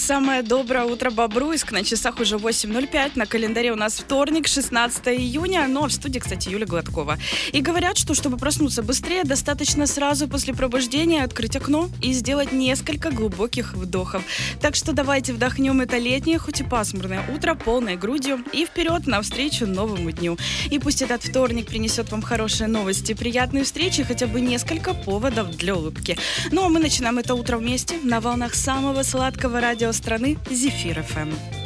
самое доброе утро, Бобруйск. На часах уже 8:05, на календаре у нас вторник, 16 июня. Ну а в студии, кстати, Юля Гладкова. И говорят, что чтобы проснуться быстрее, достаточно сразу после пробуждения открыть окно и сделать несколько глубоких вдохов. Так что давайте вдохнем это летнее, хоть и пасмурное утро полной грудью и вперед навстречу новому дню. И пусть этот вторник принесет вам хорошие новости, приятные встречи, хотя бы несколько поводов для улыбки. Ну а мы начинаем это утро вместе на волнах самого сладкого радио страны Зефир ФМ.